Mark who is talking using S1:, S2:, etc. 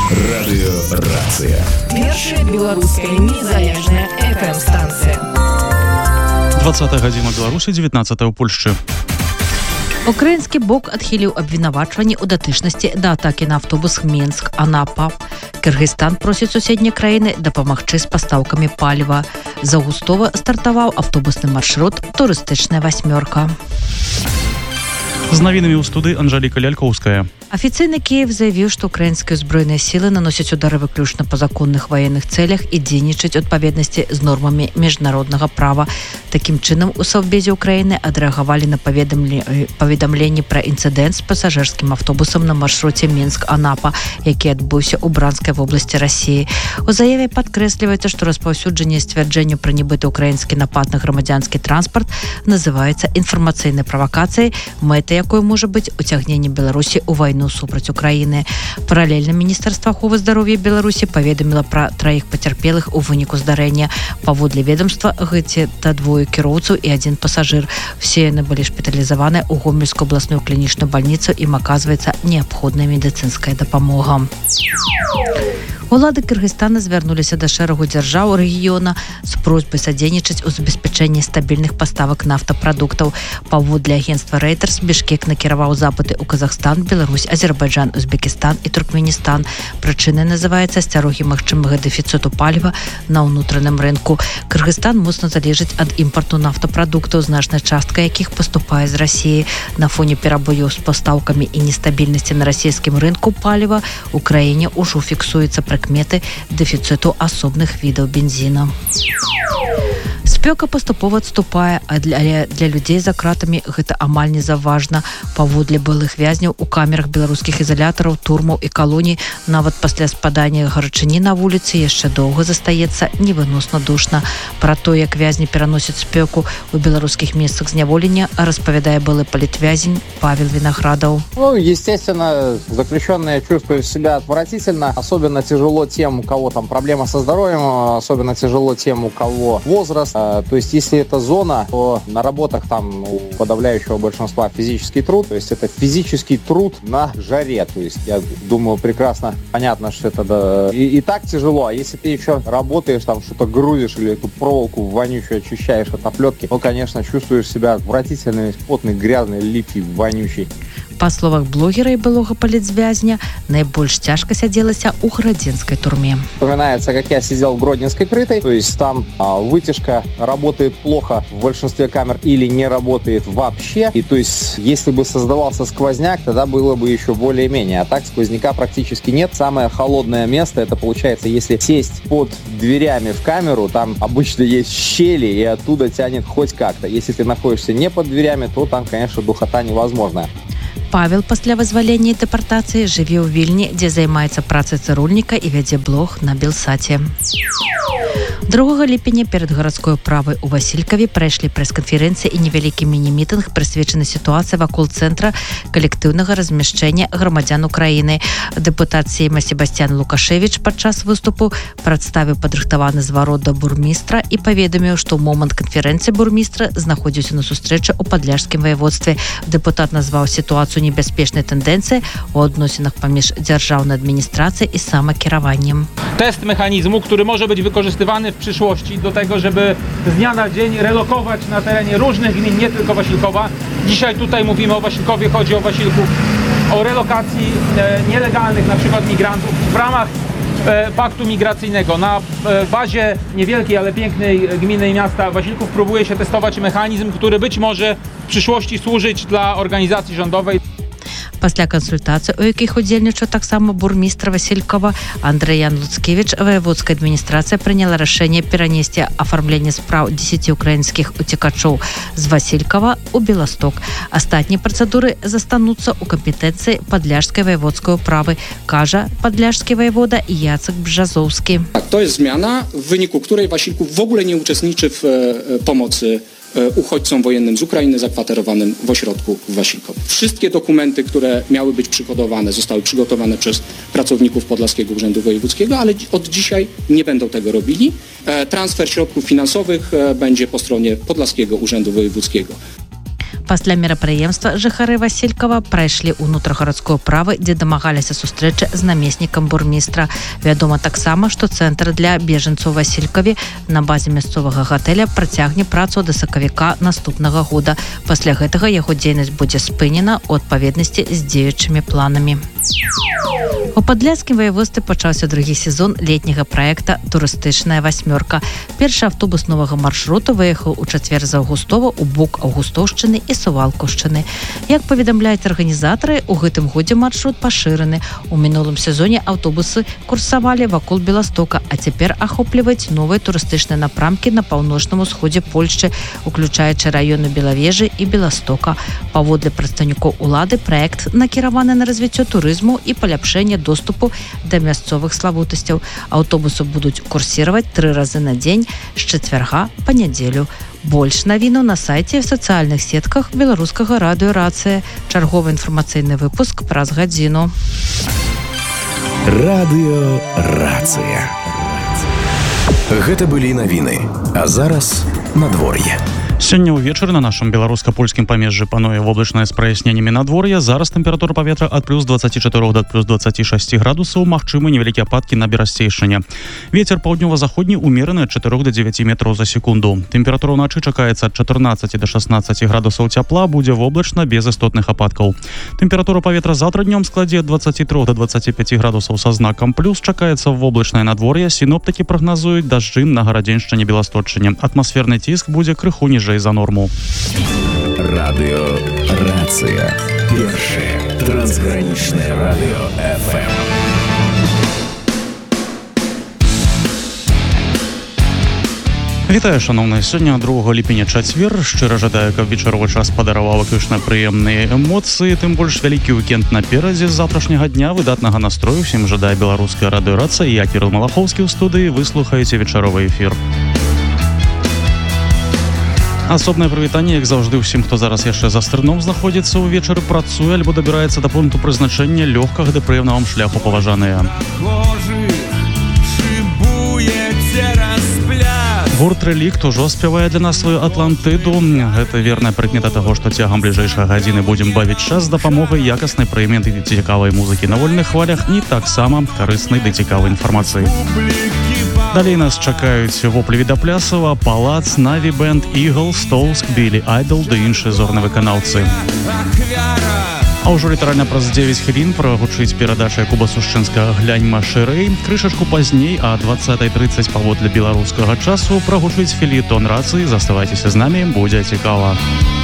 S1: Радыёрацыя.
S2: Першая беларуская незалежная FM-станцыя.
S3: 20 гадзіна Беларусі, 19 ў Польшчы.
S4: Украінскі бок адхіліў абвінавачванні ў датычнасці да атакі на аўтобус Мінск-Анапа. Кыргызстан просіць суседнія краіны дапамагчы з пастаўкамі паліва. З Аўгустова стартаваў аўтобусны маршрут «Турыстычная васьмёрка».
S3: З навінамі ў студыі Анжэліка Лялькоўская.
S4: Афіцыйны Киев заявіў, што украінскія ўзброеныя сілы наносяць удары выключна па законных ваенных цэлях і дзейнічаць у адпаведнасці з нормамі міжнароднага права. Такім чынам, у Савбезе Украіны адрэагавалі на паведамленні пра інцыдэнт з пасажырскім аўтобусам на маршруце Мінск-Анапа, які адбыўся ў Бранскай вобласці Расіі. У заяве падкрэсліваецца, што распаўсюджанне сцвярджэння пра нібыта украінскі напад на грамадзянскі транспарт называецца інфармацыйнай правакацыяй, мэтай якой можа быць уцягненне Беларусі ў вайну супраць Украіны. Паралельна Міністэрства аховы здароўя Беларусі паведаміла пра 3 пацярпелых у выніку здарэння. Паводле ведомства, гэта 2 кіроўцаў і 1 пасажыр. Все яны былі шпіталізаваны ў Гомельскую абласную клінічную бальніцу, ім аказваецца неабходная медыцынская дапамога. Улады Кыргызстана звярнуліся да шэрагу дзяржаў рэгіёна з просьбай садзейнічаць у забеспячэнні стабільных паставак нафтапрадуктаў. Паводле агенцтва Reuters, Бішкек накіраваў запыты ў Казахстан, Беларусь, Азербайджан, Узбекістан і Туркменістан. Прычынай называецца асцярогі магчымага дэфіцыту паліва на ўнутраным рынку. Кыргызстан моцна залежыць ад імпарту нафтапрадуктаў, значная частка якіх паступае з Расіі. На фоне перабояў з пастаўкамі і нестабільнасці на расійскім рынку паліва у краіне ўжо фіксуецца прыкметы дэфіцыту асобных відаў бензіна. Спёка паступова адступае, але для людзей за кратамі гэта амаль не заўважна. Паводле былых вязняў у камерах беларускіх ізалятараў, турмаў і калоній нават пасля спадання гарачыні на вуліцы яшчэ доўга застаецца невыносна душна. Пра то, як вязні пераносяць спёку у беларускіх месцах зняволення, распавядае былы палітвязень Павел Виноградов.
S5: Естественно, заключенные чувствуют себя отвратительно. Особенно тяжело тем, у кого там проблема со здоровьем, особенно тяжело тем, у кого возраст. То есть, если это зона, то на работах там у подавляющего большинства физический труд. То есть, это физический труд на жаре. То есть, я думаю, прекрасно понятно, что это и так тяжело. А если ты еще работаешь, там что-то грузишь или эту проволоку вонючую очищаешь от оплетки, то, конечно, чувствуешь себя отвратительно, весь потный, грязный, липкий, вонючий.
S4: Па словах блогера і былога палітвязня, найбольш цяжка сядзелася ў градзенскай турме.
S5: Вспоминается, как я сидел в Гродненской крытой, то есть там вытяжка работает плохо в большинстве камер или не работает вообще. И то есть, если бы создавался сквозняк, тогда было бы еще более-менее. А так сквозняка практически нет. Самое холодное место, это получается, если сесть под дверями в камеру, там обычно есть щели, и оттуда тянет хоть как-то. Если ты находишься не под дверями, то там, конечно, духота невозможная.
S4: Павел пасля вызвалення і дэпартацыі жыве ў Вільні, дзе займаецца працай цырульніка і вядзе блог на Белсаце. 2 ліпеня перад гарадской управай у Васількаве прайшлі прэс-канферэнцыя і невялікі міні-мітынг, прысвечаны сітуацыі вакол цэнтра калектыўнага размяшчэння грамадзян Украіны. Дэпутат Сейма Себасцьян Лукашевіч падчас выступу прадставіў падрыхтаваны зварот да бурмістра і паведаміў, што ў момант канферэнцыі бурмістра знаходзіўся на сустрэчы ў падляшскім ваяводстве. Дэпутат назваў сітуацыю небяспечнай тэндэнцыі у адносінах паміж дзяржаўнай адміністрацыяй і самакіраваннем.
S6: Test mechanizmu, który może być wykorzystywany w przyszłości do tego, żeby z dnia na dzień relokować na terenie różnych gmin, nie tylko Wasilkowa. Dzisiaj tutaj mówimy o Wasilkowie, chodzi o Wasilków, o relokacji nielegalnych na przykład migrantów w ramach paktu migracyjnego. Na bazie niewielkiej, ale pięknej gminy i miasta Wasilków próbuje się testować mechanizm, który być może w przyszłości służyć dla organizacji rządowej.
S4: Пасля кансультацый, у якіх удзельнічаў таксама бурмістр Васількова Андрэян Луцкевіч, ваяводская адміністрацыя прыняла рашэнне перанесці афармленне спраў 10 украінскіх уцекачоў з Васількова ў Беласток. Астатнія працэдуры застануцца ў кампетэнцыі падляшскай ваяводскай управы, кажа падляшскі ваявода Jacek Brzazowski.
S7: To jest zmiana, w wyniku której Wasilków w ogóle nie uczestniczy w pomocy uchodźcom wojennym z Ukrainy zakwaterowanym w ośrodku w Wasilkowie. Wszystkie dokumenty, które miały być przygotowane, zostały przygotowane przez pracowników Podlaskiego Urzędu Wojewódzkiego, ale od dzisiaj nie będą tego robili. Transfer środków finansowych będzie po stronie Podlaskiego Urzędu Wojewódzkiego.
S4: Пасля мерапрыемства жыхары Васількава прайшлі ўнутрагарадскую правы, дзе дамагаліся сустрэчы з намеснікам бурмістра. Вядома таксама, што цэнтр для бежанцаў Васількаве на базе мясцовага гатэля працягне працу да сакавіка наступнага года. Пасля гэтага яго дзейнасць будзе спынена ў адпаведнасці з дзеючымі планамі. У Падляшскім ваяводстве пачаўся другі сезон летняга праекта «Турыстычная васьмёрка». Першы аўтобус новага маршруту выехаў у чацвер з Аўгустова ў бок Аўгустоўшчыны і Сувалкаўшчыны. Як паведамляюць арганізатары, у гэтым годзе маршрут пашыраны. У мінулым сезоне аўтобусы курсавалі вакол Беластока, а цяпер ахопліваюць новыя турыстычныя напрамкі на паўночным усходзе Польшчы, уключаючы раёны Белавежы і Беластока. Паводле прадстаўнікоў улады, праект накіраваны на развіццё турызму і паляпшэнне доступу да мясцовых славутасцяў. Аўтобусы будуць курсировать 3 разы на дзень з чацвярга па нядзелю. Больш навінаў на сайце і в сацыяльных сетках беларускага радыё «Рацыя». Чарговы інфармацыйны выпуск праз гадзіну.
S1: Радыё «Рацыя». Гэта былі навіны, а зараз надвор'е.
S3: Сёння ўвечары на нашым беларуска-польскім памежжы пануе воблачнае з праясненнямі надвор'я. Зараз тэмпература паветра ад плюс 24 да плюс 26 градусаў, магчымы невялікія ападкі на берасцейшыне. Вецер паўднёва-заходні ўмераны ад 4 до 9 метраў за секунду. Тэмпература ўначы чакаецца ад 14 до 16 градусаў цяпла, будзе воблачна без істотных ападкаў. Тэмпература паветра заўтра днём складзе ад 23 до 25 градусаў са знакам плюс, чакаецца воблачнае надвор'е. Сіноптыкі прагназуюць дажджы на гарадзеншчыне, Беласточчыне. Атмасферны ціск будзе крыху ніжэй за норму.
S1: Радыё «Рацыя». Першае трансгранічнае радыё FM.
S3: Вітаю, шановныя. Сёння 2 ліпеня чацвер. Шчыра жадаю, каб вечаровы час падараваў выключна прыемныя эмоцыі, тым больш вялікі уікенд наперадзе. З заўтрашняга дня выдатнага настрою всім жадае беларуская радыё «Рацыя». Я Кірыл Малахоўскі ў студыі. Вы слухаеце вечаровы эфір. Асобнае прывітанне, як заўжды, усім, хто зараз яшчэ за стырном знаходзіцца ўвечары, працуе альбо дабіраецца да пункту прызначэння, лёгкага ды прыемна вам шляху, паважаныя. Гурт «Рэлікт» ужо спявае для нас сваю «Атлантыду». Гэта верная прыкмета таго, што цягам бліжэйшай гадзіны будзем бавіць час з дапамогай якаснай прыметы ды цікавай музыкі на вольных хвалях і таксама карыснай ды цікавай інфармацыі. Далей нас чакаюць воплі Відаплясова, Палац, Наві Бэнд, Ігл, Столск, Білі Айдол ды іншыя зорныя выканаўцы. А ўжо літаральна праз 9 хвілін прагучыць перадача Якуба Сушчынскага «Гляньма шырэй». Крышачку пазней, а 20:30 паводле беларускага часу прагучыць фельетон «Рацыі». Заставайцеся з намі, будзе цікава.